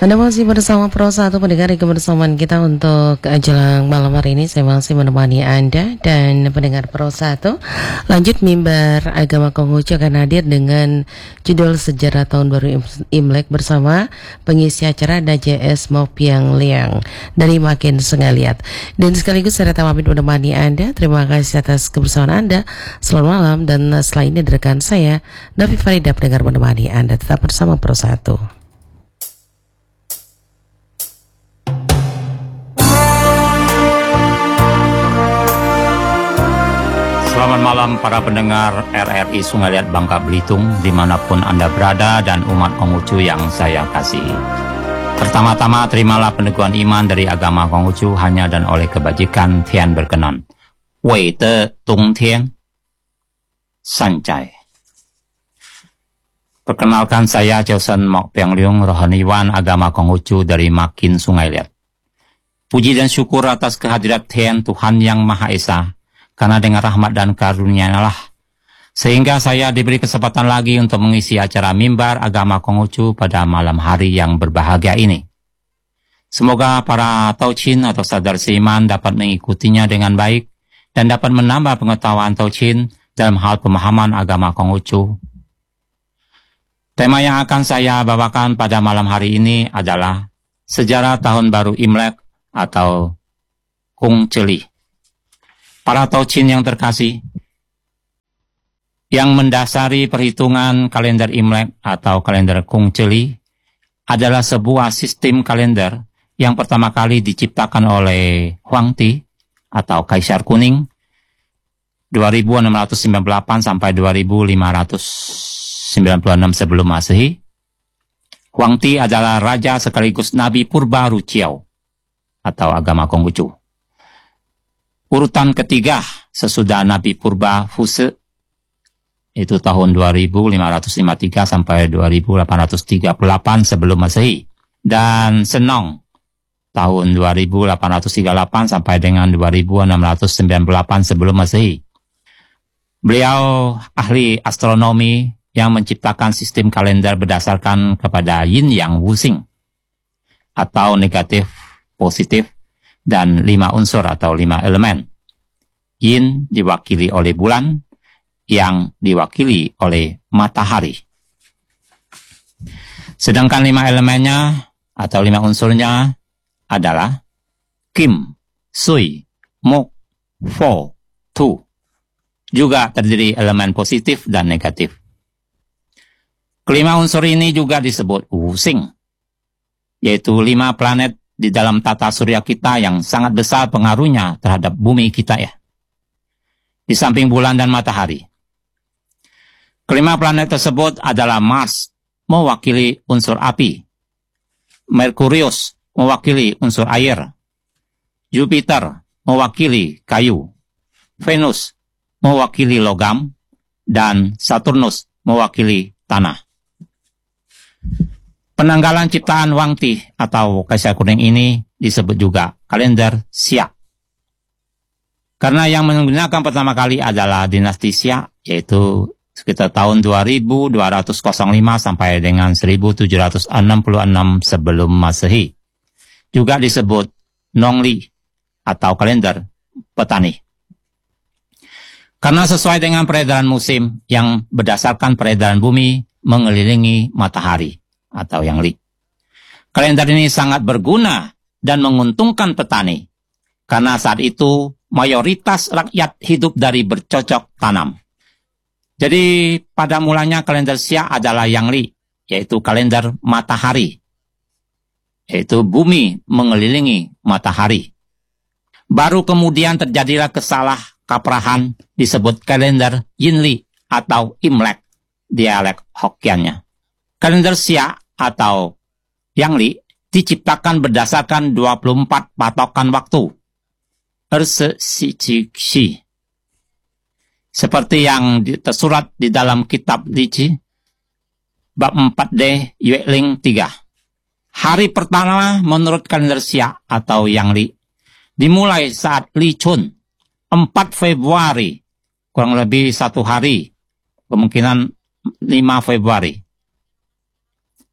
Anda masih bersama Pro 1 pendengar kebersamaan kita untuk jelang malam hari ini. Saya masih menemani Anda dan pendengar Pro 1. Lanjut mimbar agama Konghucu akan hadir dengan judul Sejarah Tahun Baru Imlek bersama pengisi acara DJS Mopiang Liang dari Makin Sengaliat. Dan sekaligus saya Reta pamit menemani Anda. Terima kasih atas kebersamaan Anda. Selamat malam, dan setelah ini rekan saya Davi Farida pendengar menemani Anda. Tetap bersama Pro 1. Selamat malam para pendengar RRI Sungai Liat Bangka Belitung dimanapun Anda berada dan umat Konghucu yang saya kasihi. Pertama-tama terimalah peneguhan iman dari agama Konghucu hanya dan oleh kebajikan Tian berkenan. Wei de Dong Tian Sancai. Perkenalkan saya Chosen Mok Piang Liung, rohaniwan agama Konghucu dari Makin Sungai Liat. Puji dan syukur atas kehadirat Tian Tuhan Yang Maha Esa, karena dengan rahmat dan karunia-Nya lah sehingga saya diberi kesempatan lagi untuk mengisi acara mimbar agama Konghucu pada malam hari yang berbahagia ini. Semoga para Tauchin atau sadar seiman dapat mengikutinya dengan baik dan dapat menambah pengetahuan Tauchin dalam hal pemahaman agama Konghucu. Tema yang akan saya bawakan pada malam hari ini adalah Sejarah Tahun Baru Imlek atau Kung Celi. Para Tauchin yang terkasih, yang mendasari perhitungan kalender Imlek atau kalender Kung Celi adalah sebuah sistem kalender yang pertama kali diciptakan oleh Huangti atau Kaisar Kuning 2698 sampai 2596 sebelum Masehi. Huangti adalah raja sekaligus Nabi Purba Ruciao atau agama Konghucu. Urutan ketiga sesudah Nabi Purba Fuse itu tahun 2553 sampai 2838 sebelum Masehi, dan Senong tahun 2838 sampai dengan 2698 sebelum Masehi. Beliau ahli astronomi yang menciptakan sistem kalender berdasarkan kepada Yin Yang Wuxing atau negatif, positif, dan 5 unsur atau 5 elemen. Yin diwakili oleh bulan, yang diwakili oleh matahari. Sedangkan 5 elemennya atau 5 unsurnya adalah Kim, Sui, Mok, Fo, Tu. Juga terdiri elemen positif dan negatif. Kelima unsur ini juga disebut Wuxing, yaitu 5 planet di dalam tata surya kita yang sangat besar pengaruhnya terhadap bumi kita ya. Di samping bulan dan matahari. Kelima planet tersebut adalah Mars, mewakili unsur api. Merkurius, mewakili unsur air. Jupiter, mewakili kayu. Venus, mewakili logam. Dan Saturnus, mewakili tanah. Penanggalan ciptaan Huangti atau Kaisar Kuning ini disebut juga kalender Xia. Karena yang menggunakan pertama kali adalah dinasti Xia, yaitu sekitar tahun 2205 sampai dengan 1766 sebelum Masehi. Juga disebut Nongli atau kalender petani. Karena sesuai dengan peredaran musim yang berdasarkan peredaran bumi mengelilingi matahari atau yang Li. Kalender ini sangat berguna dan menguntungkan petani, karena saat itu mayoritas rakyat hidup dari bercocok tanam. Jadi pada mulanya kalender Xia adalah yang Li, yaitu kalender matahari, yaitu bumi mengelilingi matahari. Baru kemudian terjadilah kesalah kaprahan disebut kalender Yinli atau Imlek, dialek Hokkiannya. Kalender Xia atau Yang Li diciptakan berdasarkan 24 patokan waktu. Erse-si-ci-xi. Seperti yang tersurat di dalam kitab Lici, bab 4D Yueling 3. Hari pertama menurut kalender Xia atau Yang Li dimulai saat Li Chun, 4 Februari, kurang lebih 1 hari, kemungkinan 5 Februari.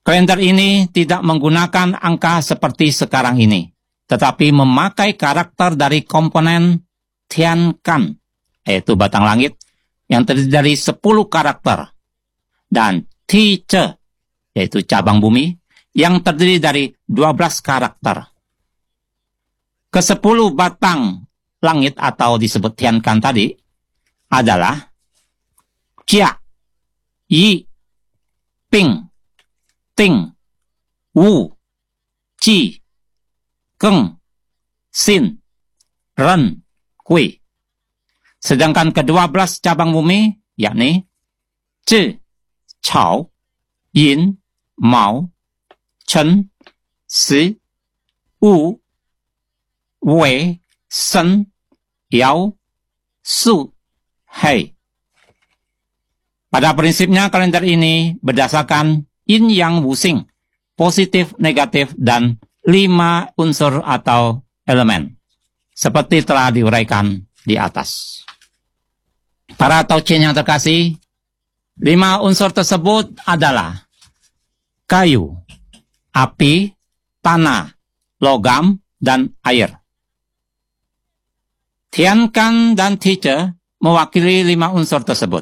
Kalender ini tidak menggunakan angka seperti sekarang ini, tetapi memakai karakter dari komponen Tiankan, yaitu batang langit, yang terdiri dari 10 karakter, dan Tiche, yaitu cabang bumi, yang terdiri dari 12 karakter. Ke-10 batang langit atau disebut Tiankan tadi adalah Jia, Yi, Ping, Ting, Wu, Ji, Geng, Xin, Ren, Kui. Sedangkan ke-12 cabang bumi, yakni Zhi, Chao, Yin, Mao, Chen, Si, Wu, Wei, Shen, Yao, Su, Hei. Pada prinsipnya kalender ini berdasarkan Yin Yang Wusing, positif, negatif, dan 5 unsur atau elemen, seperti telah diuraikan di atas. Para tauchin yang terkasih, 5 unsur tersebut adalah kayu, api, tanah, logam, dan air. Tiankan dan Tiche mewakili 5 unsur tersebut.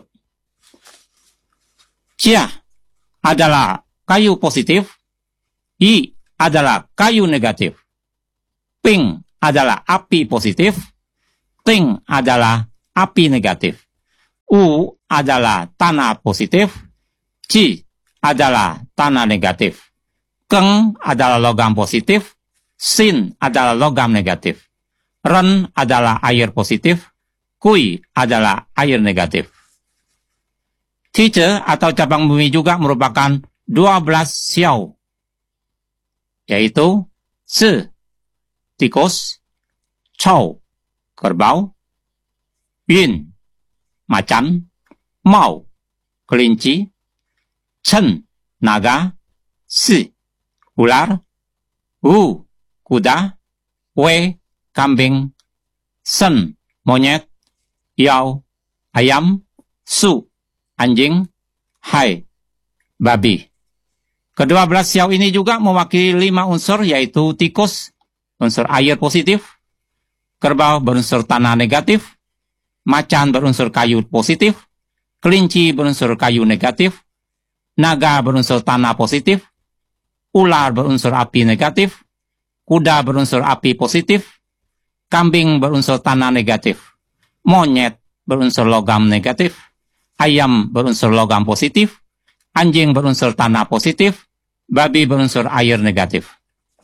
Jia adalah kayu positif, Yi adalah kayu negatif, Ping adalah api positif, Ting adalah api negatif, Wu adalah tanah positif, Ji adalah tanah negatif, Geng adalah logam positif, Xin adalah logam negatif, Ren adalah air positif, Kui adalah air negatif. Tiche atau cabang bumi juga merupakan 12 xiao, yaitu Si, tikus, Chao, kerbau, Yun, macan, Mao, kelinci, Chen, naga, Si, ular, Wu, kuda, Wei, kambing, Shen, monyet, Yao, ayam, Su, anjing, Hai, babi. Ke-12 xiao ini juga mewakili 5 unsur, yaitu tikus, unsur air positif, kerbau berunsur tanah negatif, macan berunsur kayu positif, kelinci berunsur kayu negatif, naga berunsur tanah positif, ular berunsur api negatif, kuda berunsur api positif, kambing berunsur tanah negatif, monyet berunsur logam negatif, ayam berunsur logam positif, anjing berunsur tanah positif, babi berunsur air negatif.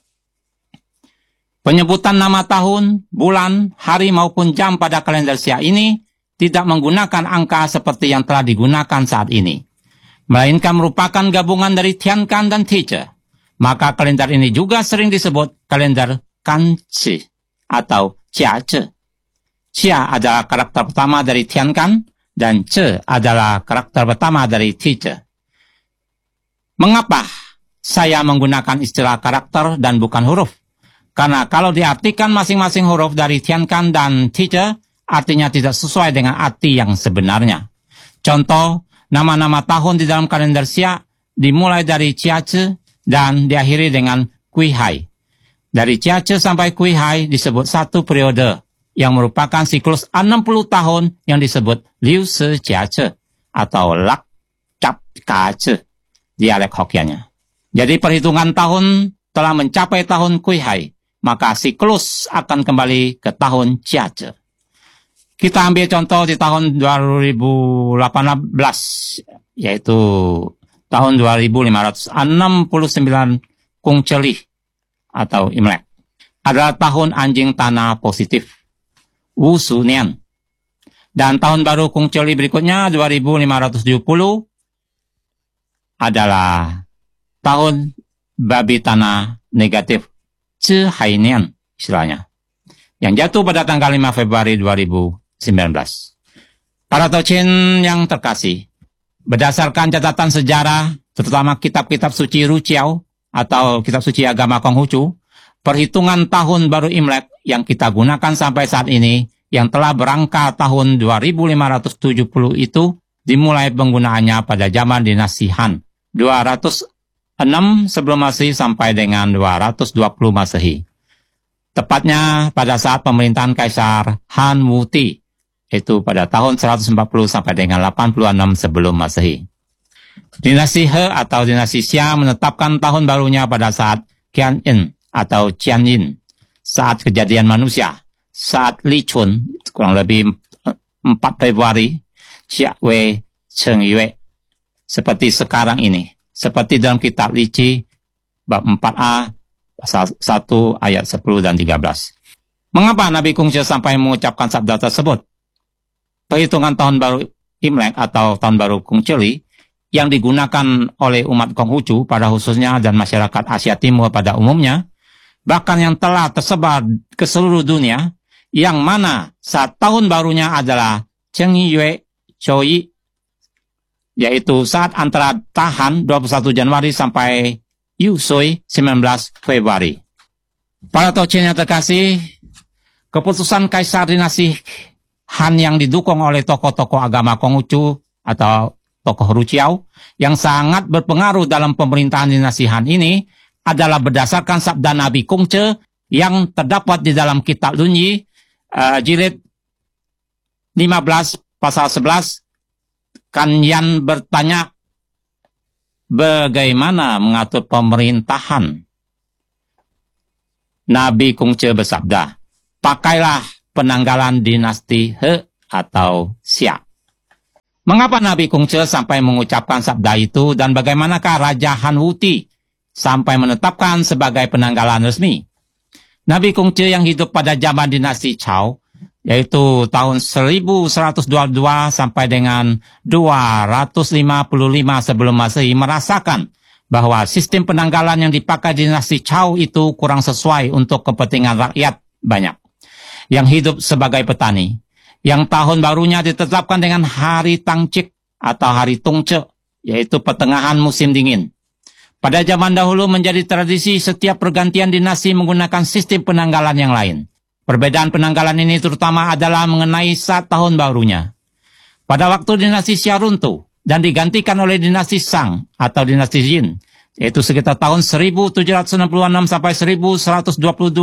Penyebutan nama tahun, bulan, hari maupun jam pada kalender Xia ini tidak menggunakan angka seperti yang telah digunakan saat ini, melainkan merupakan gabungan dari Tiankan dan Tiche. Maka kalender ini juga sering disebut kalender Kanci atau Jiazi. Xia adalah karakter pertama dari Tiankan dan Ce adalah karakter pertama dari Tiche. Mengapa saya menggunakan istilah karakter dan bukan huruf? Karena kalau diartikan masing-masing huruf dari Tiankan dan Tiche, artinya tidak sesuai dengan arti yang sebenarnya. Contoh, nama-nama tahun di dalam kalender Xia dimulai dari Jiazi dan diakhiri dengan Kuihai. Dari Jiazi sampai Kuihai disebut satu periode yang merupakan siklus 60 tahun yang disebut Liu Si Jiazi atau Lak Cap Kazi, dialek Hokkiannya. Jadi perhitungan tahun telah mencapai tahun Kuihai, maka siklus akan kembali ke tahun Jiazi. Kita ambil contoh di tahun 2018, yaitu tahun 2569 Kung Celi atau Imlek. Adalah tahun anjing tanah positif, Wu Su Nian. Dan tahun baru Kung Celi berikutnya 2570 adalah tahun babi tanah negatif, Zhi Hai Nian istilahnya, yang jatuh pada tanggal 5 Februari 2019. Para tauchin yang terkasih, berdasarkan catatan sejarah, terutama kitab-kitab suci Ruqiao atau kitab suci agama Konghucu, perhitungan tahun baru Imlek yang kita gunakan sampai saat ini, yang telah berangka tahun 2570 itu, dimulai penggunaannya pada zaman dinasti Han, 206 sebelum Masehi sampai dengan 220 Masehi. Tepatnya pada saat pemerintahan Kaisar Han Wuti, itu pada tahun 140 sampai dengan 86 sebelum Masehi. Dinasti He atau dinasti Xia menetapkan tahun barunya pada saat Qianyin atau Qianyin, saat kejadian manusia, saat Li Chun, kurang lebih 4 Februari, Xia Wei Cheng Yue, seperti sekarang ini, seperti dalam kitab Li Qi, bab 4a, pasal 1 ayat 10 dan 13. Mengapa Nabi Kongce sampai mengucapkan sabda tersebut? Perhitungan tahun baru Imlek atau tahun baru Kongceli yang digunakan oleh umat Konghucu pada khususnya dan masyarakat Asia Timur pada umumnya, bahkan yang telah tersebar ke seluruh dunia, yang mana saat tahun barunya adalah Cheng Yue Choi, yaitu saat antara Tahan 21 Januari sampai Yusui 19 Februari. Para taucin yang terkasih, keputusan Kaisar Dinasti Han yang didukung oleh tokoh-tokoh agama Konghucu atau tokoh Ruciao yang sangat berpengaruh dalam pemerintahan Dinasti Han ini adalah berdasarkan sabda Nabi Kongce yang terdapat di dalam kitab Lunyi jilid 15 pasal 11. Kan Yan bertanya, bagaimana mengatur pemerintahan? Nabi Kongce bersabda, pakailah penanggalan dinasti He atau Xia. Mengapa Nabi Kongce sampai mengucapkan sabda itu dan bagaimanakah Raja Han Wuti sampai menetapkan sebagai penanggalan resmi? Nabi Kongce yang hidup pada zaman dinasti Chao, yaitu tahun 1122 sampai dengan 255 sebelum Masehi, merasakan bahwa sistem penanggalan yang dipakai dinasti Chao itu kurang sesuai untuk kepentingan rakyat banyak yang hidup sebagai petani, yang tahun barunya ditetapkan dengan hari Tangcik atau hari Tongce, yaitu pertengahan musim dingin. Pada zaman dahulu menjadi tradisi setiap pergantian dinasti menggunakan sistem penanggalan yang lain. Perbedaan penanggalan ini terutama adalah mengenai saat tahun barunya. Pada waktu dinasti Xia runtuh dan digantikan oleh dinasti Shang atau dinasti Jin, yaitu sekitar tahun 1766 sampai 1122,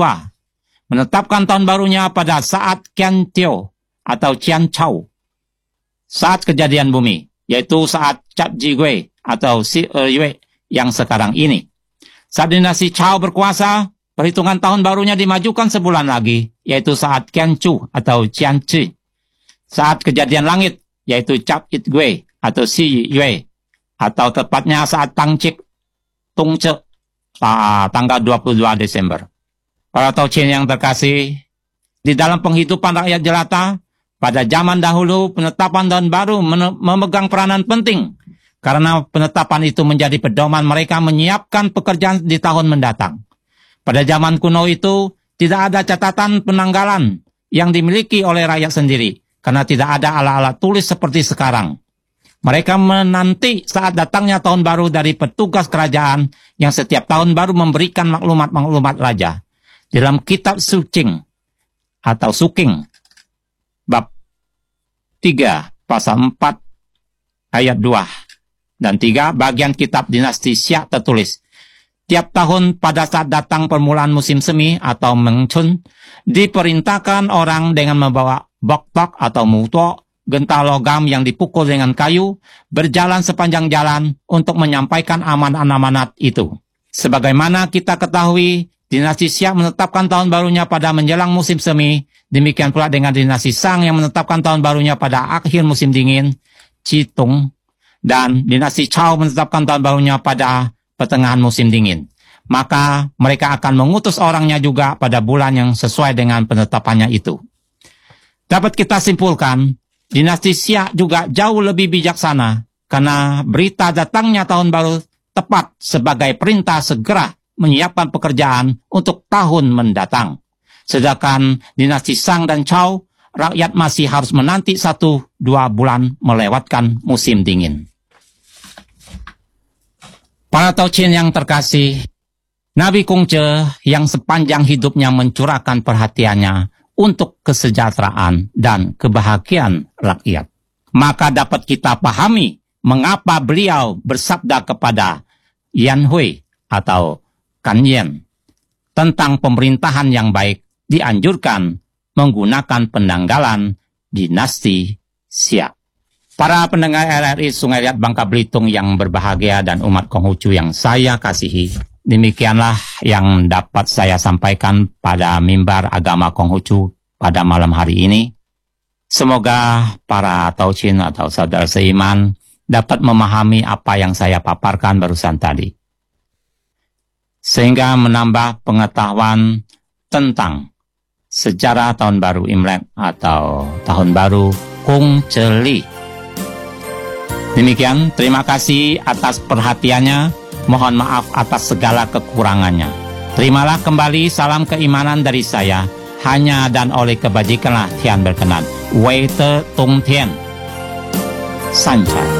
menetapkan tahun barunya pada saat Qian-Tio atau Qian-Chao, saat kejadian bumi, yaitu saat Cap Jigui atau Si Yue yang sekarang ini. Saat dinasti Chao berkuasa, perhitungan tahun barunya dimajukan sebulan lagi, yaitu saat Qianchu atau Qianchi. Saat kejadian langit, yaitu Cap Itgui atau Si Yue, atau tepatnya saat Tangcik Tongce, tanggal 22 Desember. Para taucin yang terkasih, di dalam penghidupan rakyat jelata, pada zaman dahulu penetapan tahun baru memegang peranan penting, karena penetapan itu menjadi pedoman mereka menyiapkan pekerjaan di tahun mendatang. Pada zaman kuno itu, tidak ada catatan penanggalan yang dimiliki oleh rakyat sendiri, karena tidak ada alat-alat tulis seperti sekarang. Mereka menanti saat datangnya tahun baru dari petugas kerajaan yang setiap tahun baru memberikan maklumat-maklumat raja. Dalam kitab Sucing atau Suking, bab 3, pasal 4, ayat 2, dan 3, bagian kitab dinasti Xia tertulis, tiap tahun pada saat datang permulaan musim semi atau Mengchun, diperintahkan orang dengan membawa bok-tok atau muto, gentar logam yang dipukul dengan kayu, berjalan sepanjang jalan untuk menyampaikan amanat-amanat itu. Sebagaimana kita ketahui, dinasti Xia menetapkan tahun barunya pada menjelang musim semi, demikian pula dengan dinasti Shang yang menetapkan tahun barunya pada akhir musim dingin, Citung, dan dinasti Chao menetapkan tahun barunya pada pertengahan musim dingin. Maka mereka akan mengutus orangnya juga pada bulan yang sesuai dengan penetapannya itu. Dapat kita simpulkan, dinasti Xia juga jauh lebih bijaksana karena berita datangnya tahun baru tepat sebagai perintah segera menyiapkan pekerjaan untuk tahun mendatang. Sedangkan dinasti Shang dan Chao, rakyat masih harus menanti 1-2 bulan melewatkan musim dingin. Para taucin yang terkasih, Nabi Kongce yang sepanjang hidupnya mencurahkan perhatiannya untuk kesejahteraan dan kebahagiaan rakyat. Maka dapat kita pahami mengapa beliau bersabda kepada Yan Hui atau Kan Yen. Tentang pemerintahan yang baik dianjurkan menggunakan penanggalan dinasti Xia. Para pendengar RRI Sungai Liat Bangka Belitung yang berbahagia dan umat Konghucu yang saya kasihi, demikianlah yang dapat saya sampaikan pada mimbar agama Konghucu pada malam hari ini. Semoga para Tauchin atau saudara seiman dapat memahami apa yang saya paparkan barusan tadi, sehingga menambah pengetahuan tentang sejarah Tahun Baru Imlek atau Tahun Baru Kung Celi. Demikian, terima kasih atas perhatiannya. Mohon maaf atas segala kekurangannya. Terimalah kembali salam keimanan dari saya. Hanya dan oleh kebajikanlah Tian berkenan. Wei Te Tung Tian. Sancai.